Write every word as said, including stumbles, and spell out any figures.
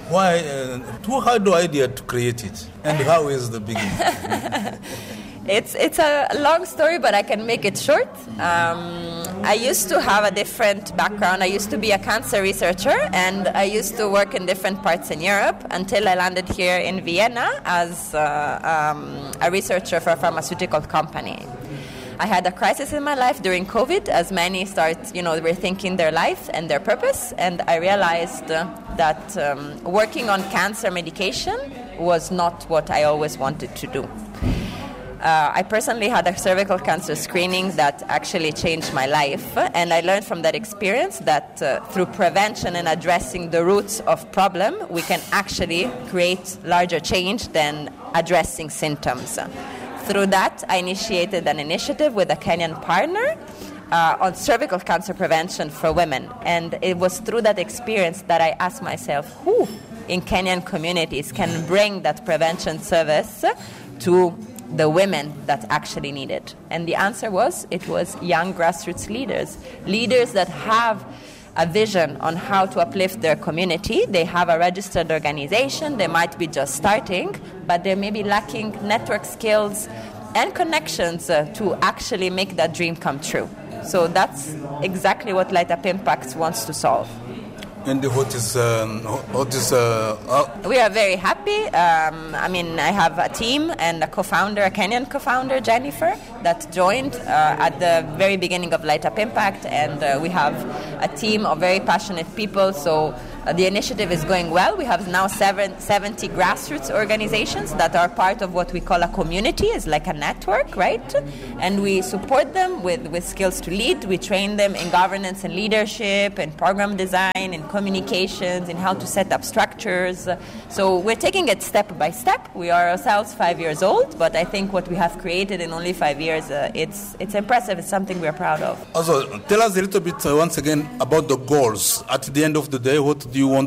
Why? Uh, who had the idea to create it? And how is the beginning? It's it's a long story, but I can make it short. Um, I used to have a different background. I used to be a cancer researcher, and I used to work in different parts in Europe until I landed here in Vienna as uh, um, a researcher for a pharmaceutical company. I had a crisis in my life during COVID, as many start, you know, rethinking their life and their purpose, and I realized uh, that um, working on cancer medication was not what I always wanted to do. Uh, I personally had a cervical cancer screening that actually changed my life, and I learned from that experience that uh, through prevention and addressing the roots of problem, we can actually create larger change than addressing symptoms. Through that, I initiated an initiative with a Kenyan partner uh, on cervical cancer prevention for women, and it was through that experience that I asked myself, who in Kenyan communities can bring that prevention service to the women that actually need it? And the answer was, it was young grassroots leaders, leaders that have a vision on how to uplift their community. They have a registered organization, they might be just starting, but they may be lacking network skills and connections uh, to actually make that dream come true. So that's exactly what Light Up Impact wants to solve. And what is, um, what is uh, uh, we are very happy. Um, I mean, I have a team and a co-founder, a Kenyan co-founder, Jennifer, that joined uh, at the very beginning of Light Up Impact, and uh, we have a team of very passionate people. So uh, the initiative is going well. We have now seven, seventy grassroots organizations that are part of what we call a community. It's like a network, right? And we support them with, with skills to lead. We train them in governance and leadership, and program design, and communications, in how to set up structures. So we're taking it step by step. We are ourselves five years old, but I think what we have created in only five years, uh, it's it's impressive. It's something we're proud of. Also, tell us a little bit uh, once again about the goals. At the end of the day, what do you want